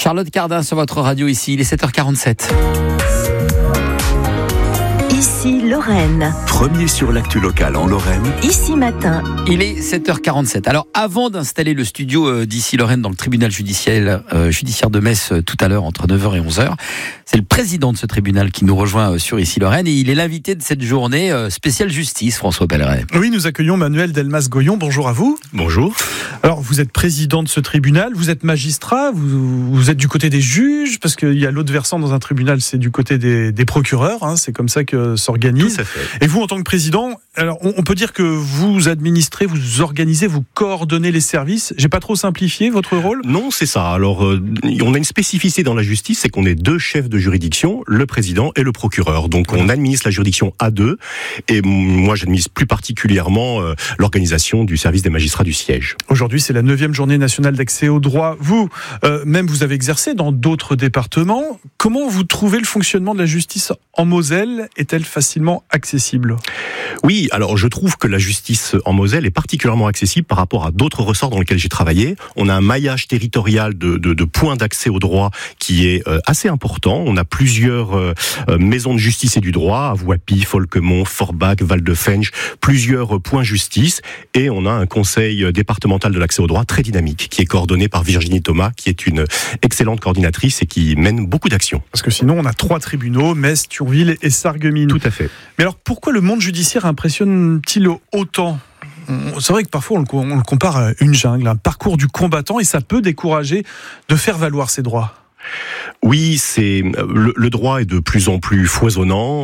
Charlotte Cardin sur votre radio ici, il est 7h47. Ici Lorraine. Premier sur l'actu locale en Lorraine. Ici Matin. Il est 7h47. Alors avant d'installer le studio d'Ici Lorraine dans le tribunal judiciaire de Metz tout à l'heure entre 9h et 11h, c'est le président de ce tribunal qui nous rejoint sur Ici Lorraine et il est l'invité de cette journée spéciale justice, François Pelleret. Oui, nous accueillons Manuel Delmas-Goyon. Bonjour à vous. Bonjour. Alors vous êtes président de ce tribunal, vous êtes magistrat, vous êtes du côté des juges, parce qu'il y a l'autre versant dans un tribunal, c'est du côté des procureurs, hein, c'est comme ça que s'organise. Tout à fait. Et vous, en tant que président, alors on peut dire que vous administrez, vous organisez, vous coordonnez les services. J'ai pas trop simplifié votre rôle ? Non, c'est ça. Alors, on a une spécificité dans la justice, c'est qu'on est deux chefs de juridiction, le président et le procureur. Donc, on administre la juridiction à deux. Et moi, j'administre plus particulièrement l'organisation du service des magistrats du siège. Aujourd'hui, c'est la 9e journée nationale d'accès au droit. Vous, même vous avez exercé dans d'autres départements. Comment vous trouvez le fonctionnement de la justice en Moselle ? Est-elle facilement accessible ? Oui, alors je trouve que la justice en Moselle est particulièrement accessible par rapport à d'autres ressorts dans lesquels j'ai travaillé. On a un maillage territorial de points d'accès au droit qui est assez important. On a plusieurs maisons de justice et du droit, à Voipy, Folquemont, Forbach, Val-de-Fensch, plusieurs points justice. Et on a un conseil départemental de l'accès au droit très dynamique qui est coordonné par Virginie Thomas, qui est une excellente coordinatrice et qui mène beaucoup d'actions. Parce que sinon, on a 3 tribunaux, Metz, Thionville et Sarreguemines. Tout à fait. Mais alors, pourquoi le monde judiciaire impressionne-t-il autant ? C'est vrai que parfois on le compare à une jungle, un parcours du combattant, et ça peut décourager de faire valoir ses droits. Oui, c'est le droit est de plus en plus foisonnant.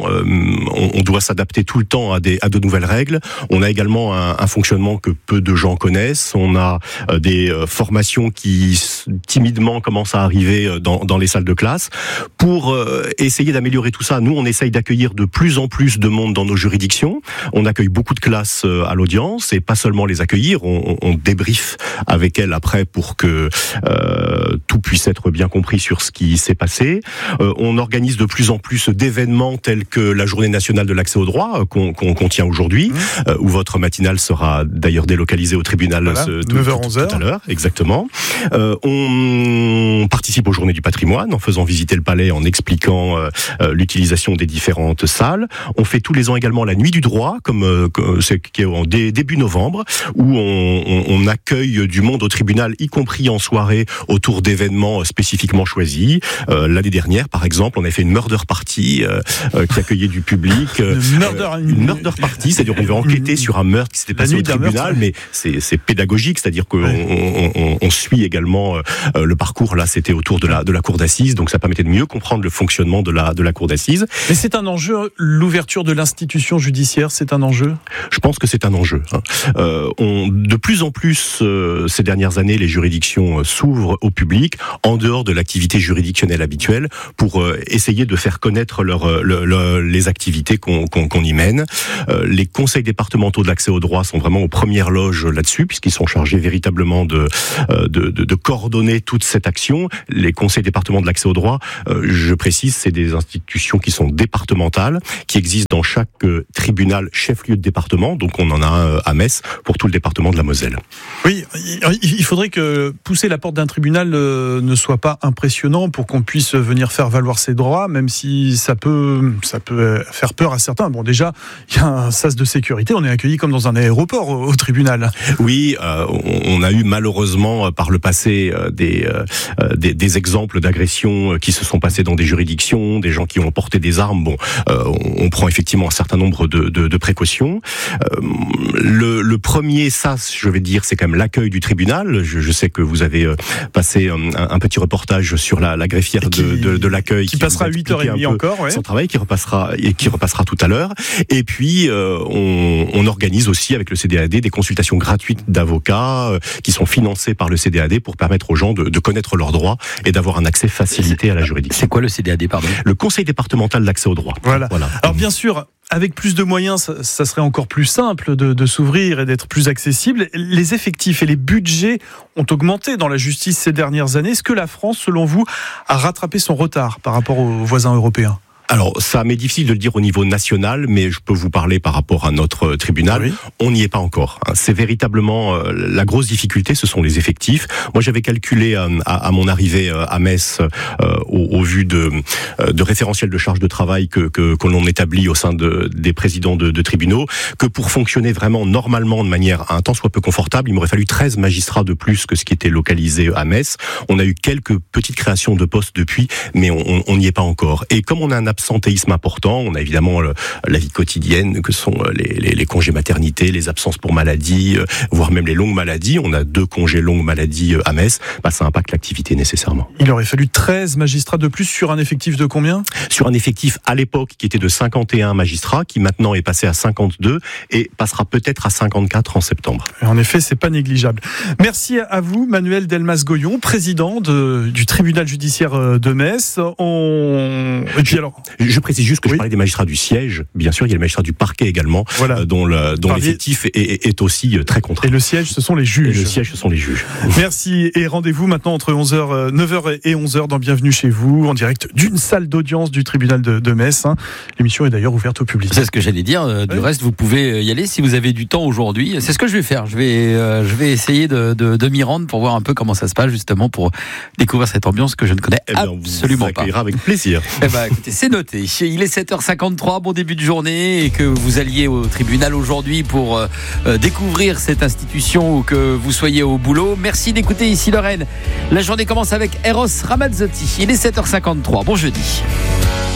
On doit s'adapter tout le temps à de nouvelles règles. On a également un fonctionnement que peu de gens connaissent. On a des formations qui timidement commencent à arriver dans les salles de classe. Pour essayer d'améliorer tout ça, nous on essaye d'accueillir de plus en plus de monde dans nos juridictions. On accueille beaucoup de classes à l'audience et pas seulement les accueillir. On débriefe avec elles après pour que tout puisse être bien compris sur ce qui s'est passé. On organise de plus en plus d'événements tels que la journée nationale de l'accès au droit qu'on tient aujourd'hui, où votre matinale sera d'ailleurs délocalisée au tribunal 9h-11h. tout à l'heure, exactement. On participe aux journées du patrimoine en faisant visiter le palais, en expliquant l'utilisation des différentes salles. On fait tous les ans également la nuit du droit, c'est qui est en début novembre, où on accueille du monde au tribunal, y compris en soirée, autour d'événements spécifiquement choisis. L'année dernière, par exemple, on a fait une murder party qui accueillait du public. Une murder party, c'est-à-dire qu'on devait enquêter sur un meurtre qui s'était passé au tribunal, mais c'est pédagogique, c'est-à-dire qu'on on suit également le parcours. Là, c'était autour de la cour d'assises, donc ça permettait de mieux comprendre le fonctionnement de la cour d'assises. Mais c'est un enjeu, l'ouverture de l'institution judiciaire, c'est un enjeu ? Je pense que c'est un enjeu. De plus en plus, ces dernières années, les juridictions s'ouvrent au public, en dehors de l'activité juridictionnelle habituelle, pour essayer de faire connaître les activités qu'on y mène. Les conseils départementaux de l'accès au droit sont vraiment aux premières loges là-dessus, puisqu'ils sont chargés véritablement de coordonner toute cette action. Les conseils départementaux de l'accès au droit, je précise, c'est des institutions qui sont départementales, qui existent dans chaque tribunal chef-lieu de département, donc on en a un à Metz pour tout le département de la Moselle. Oui, il faudrait que pousser la porte d'un tribunal ne soit pas impressionnant pour qu'on puisse venir faire valoir ses droits, même si ça peut faire peur à certains. Bon, déjà, il y a un sas de sécurité, on est accueilli comme dans un aéroport au tribunal. Oui, on a eu malheureusement par le passé des exemples d'agressions qui se sont passées dans des juridictions, des gens qui ont porté des armes. Bon, on prend effectivement un certain nombre de précautions. Le premier sas, je vais dire, c'est quand même l'accueil du tribunal. Je sais que vous avez passé un petit reportage sur la greffière de l'accueil qui passera à 8h30 encore, ouais. Son travail qui repassera tout à l'heure. Et puis on organise aussi avec le CDAD des consultations gratuites d'avocats qui sont financées par le CDAD pour permettre aux gens de connaître leurs droits et d'avoir un accès facilité à la juridiction. C'est quoi le CDAD, pardon ? Le Conseil départemental d'accès au droit. Voilà. Alors bien sûr, avec plus de moyens, ça serait encore plus simple de s'ouvrir et d'être plus accessible. Les effectifs et les budgets ont augmenté dans la justice ces dernières années. Est-ce que la France, selon vous, a rattrapé son retard par rapport aux voisins européens ? Alors, ça m'est difficile de le dire au niveau national, mais je peux vous parler par rapport à notre tribunal. Oui. On n'y est pas encore. C'est véritablement la grosse difficulté, ce sont les effectifs. Moi, j'avais calculé à mon arrivée à Metz, au vu de référentiels de charge de travail que l'on établit au sein des présidents de tribunaux, que pour fonctionner vraiment normalement de manière un tant soit peu confortable, il m'aurait fallu 13 magistrats de plus que ce qui était localisé à Metz. On a eu quelques petites créations de postes depuis, mais on n'y est pas encore. Et comme on a un absentéisme important, on a évidemment la vie quotidienne, que sont les congés maternité, les absences pour maladie, voire même les longues maladies. On a 2 congés longues maladies à Metz. Ça impacte l'activité nécessairement. Il aurait fallu 13 magistrats de plus sur un effectif de combien ? Sur un effectif à l'époque qui était de 51 magistrats, qui maintenant est passé à 52 et passera peut-être à 54 en septembre. En effet, c'est pas négligeable. Merci à vous, Manuel Delmas-Goyon, président du tribunal judiciaire de Metz. Et puis alors, je précise juste que oui. Je parlais des magistrats du siège. Bien sûr, il y a le magistrat du parquet également, voilà. dont l'effectif est aussi très contraint. Et le siège, ce sont les juges. Et le siège, ce sont les juges. Merci. Et rendez-vous maintenant entre 9h et 11h dans Bienvenue chez vous, en direct d'une salle d'audience du tribunal de Metz. L'émission est d'ailleurs ouverte au public. C'est ce que j'allais dire. Du reste, vous pouvez y aller si vous avez du temps aujourd'hui. C'est ce que je vais faire. Je vais essayer de m'y rendre pour voir un peu comment ça se passe, justement, pour découvrir cette ambiance que je ne connais absolument pas. On vous accueillera avec plaisir. Écoutez, c'est noté. Il est 7h53, bon début de journée, et que vous alliez au tribunal aujourd'hui pour découvrir cette institution ou que vous soyez au boulot. Merci d'écouter Ici Lorraine. La journée commence avec Eros Ramazzotti. Il est 7h53. Bon jeudi.